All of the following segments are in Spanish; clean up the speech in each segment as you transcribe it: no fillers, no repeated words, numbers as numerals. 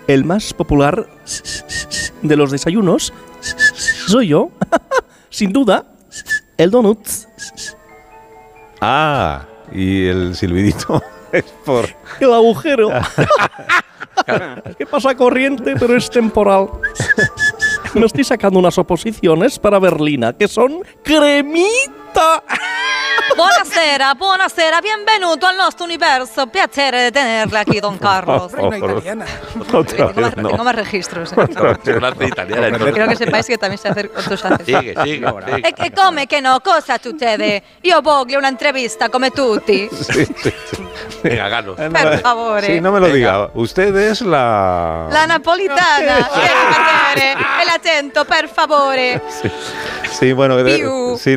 el más popular de los desayunos soy yo, sin duda, el donut. Ah, y el silbidito es por... El agujero. Es que pasa corriente, pero es temporal. Me estoy sacando unas oposiciones para Berlina, que son cremita. Buonasera, benvenuto al nostro universo. Piacere di tenerla aquí, don Carlos. Reina italiana. Tengo más registros. Italiana. Creo que sepáis que también sé hacer otros acentos. Sigue. E come che no? Cosa succede? Io voglio una entrevista come tutti. Sí. Venga, Galo. Per favore. Sí, no me lo diga. Usted es la... La napolitana. Piacere. El acento, per favore. Sí, bueno... Piu. Sí,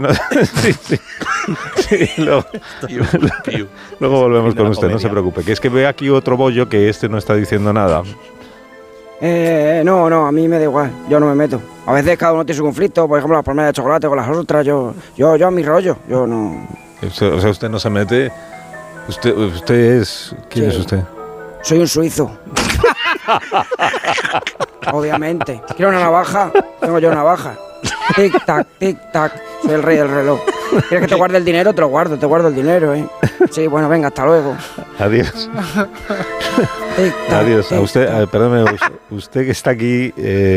luego volvemos con usted, no se preocupe. Que es que ve aquí otro bollo que este no está diciendo nada. No, a mí me da igual, yo no me meto. A veces cada uno tiene su conflicto, por ejemplo, las palmeras de chocolate con las otras, yo a mi rollo, yo no... O sea, usted no se mete... Usted es... ¿Quién es usted? Soy un suizo. Obviamente. ¿Quiero una navaja? Tengo yo una navaja. Tic-tac, tic-tac. Soy el rey del reloj. ¿Quieres que te guarde el dinero? Te guardo el dinero, ¿eh? Sí, bueno, venga, hasta luego. Adiós. Tic-tac, Adiós. A usted, tic-tac. perdóneme, usted que está aquí...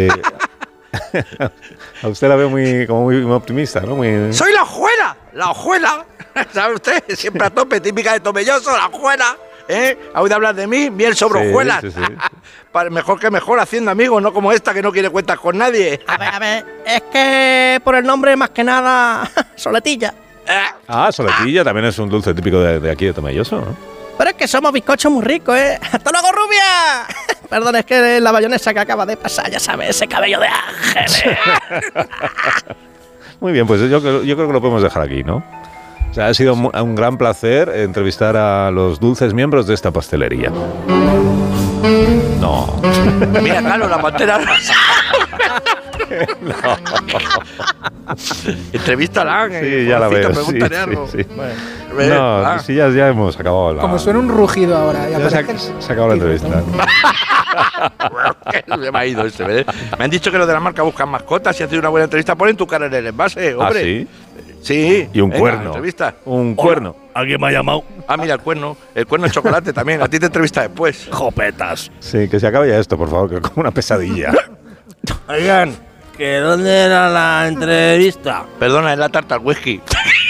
a usted la veo muy optimista, ¿no? ¡Soy la hojuela! ¿Sabe usted? Siempre a tope, típica de Tomelloso, la hojuela. ¿Ha oído hablar de mí? Miel sobre hojuelas. Sí. Mejor que mejor, haciendo amigos, no como esta que no quiere cuentas con nadie. A ver, es que por el nombre más que nada, Soletilla. Ah, Soletilla también es un dulce típico de aquí, de Tomelloso, ¿no? Pero es que somos bizcochos muy ricos, ¿eh? ¡Hasta luego, rubia! Perdón, es que la bayonesa que acaba de pasar, ya sabes, ese cabello de ángel. Muy bien, pues yo creo que lo podemos dejar aquí, ¿no? O sea, ha sido un gran placer entrevistar a los dulces miembros de esta pastelería. No. Mira, claro, la pantera. No. Entrevístala. Sí, ya la veo. Pregúntale algo. Sí. No, sí, ya hemos acabado la... Como suena un rugido ahora. Ya se ha acabado la entrevista. Se me ha ido este, ¿ves? Me han dicho que los de la marca buscan mascotas. Si haces una buena entrevista, ponen tu cara en el envase, hombre. ¿Ah, sí? Sí. Y un Venga, cuerno. Entrevista. Un cuerno. ¿Alguien me ha llamado? Ah, mira, el cuerno de chocolate también. A ti te entrevista después. Jopetas. Sí, que se acabe ya esto, por favor, que es como una pesadilla. Oigan, ¿que dónde era la entrevista? Perdona, es la tarta al whisky.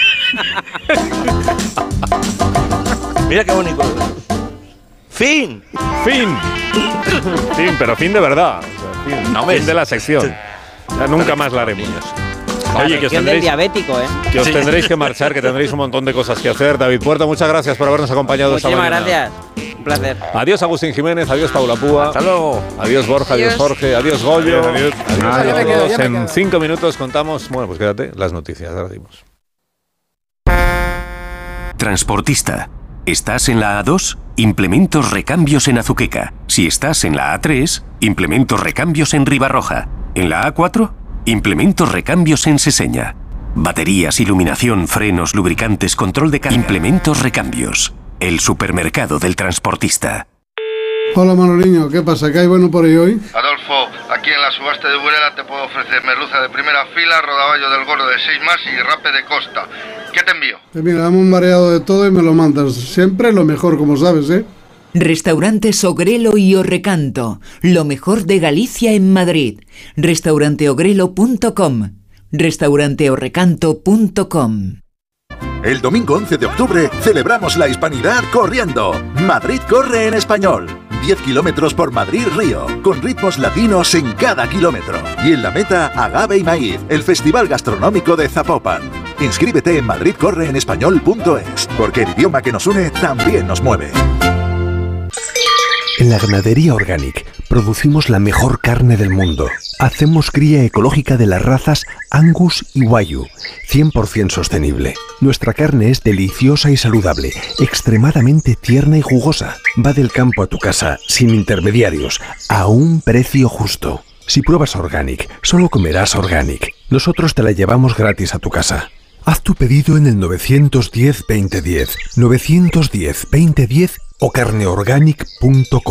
Mira qué bonito. ¡Fin! Pero fin de verdad. O sea, fin, No, fin de la sección. Ya nunca más la haremos. Oye, que os del tendréis, diabético, ¿eh? que os tendréis que marchar, que tendréis un montón de cosas que hacer. David Puerta, muchas gracias por habernos acompañado esta Muchísimas mañana. gracias. Un placer. Adiós Agustín Jiménez, adiós Paula Púa. Hasta luego. Adiós Borja, adiós Jorge, adiós Goyo. Adiós a Ya me todos. quedo. En 5 minutos contamos, bueno, pues quédate, las noticias, ahora dimos. Transportista. ¿Estás en la A2? Implementos recambios en Azuqueca. Si estás en la A3, implementos recambios en Ribarroja. En la A4, implementos recambios en Seseña. Baterías, iluminación, frenos, lubricantes, control de carga. Implementos recambios. El supermercado del transportista. Hola Manoliño, ¿qué pasa? ¿Qué hay bueno por ahí hoy? Adolfo, aquí en la subasta de Burela te puedo ofrecer merluza de primera fila, rodaballo del gordo de 6 más y rape de costa. ¿Qué te envío? Pues mira, dame un mareado de todo y me lo mandas. Siempre lo mejor, como sabes, ¿eh? Restaurantes Ogrelo y Orrecanto, lo mejor de Galicia en Madrid. Restauranteogrelo.com, restauranteorrecanto.com. El domingo 11 de octubre celebramos la hispanidad corriendo. Madrid corre en español. 10 kilómetros por Madrid-Río, con ritmos latinos en cada kilómetro. Y en la meta, Agave y Maíz, el festival gastronómico de Zapopan. Inscríbete en madridcorreenespañol.es, porque el idioma que nos une también nos mueve. En la Ganadería Organic producimos la mejor carne del mundo. Hacemos cría ecológica de las razas Angus y Wagyu, 100% sostenible. Nuestra carne es deliciosa y saludable, extremadamente tierna y jugosa. Va del campo a tu casa, sin intermediarios, a un precio justo. Si pruebas Organic, solo comerás Organic. Nosotros te la llevamos gratis a tu casa. Haz tu pedido en el 910-2010, 910-2010 o carneorganic.com.